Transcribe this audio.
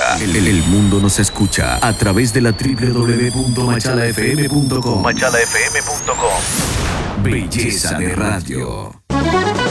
El mundo nos escucha a través de la www.machalafm.com. Machalafm.com. Belleza de radio.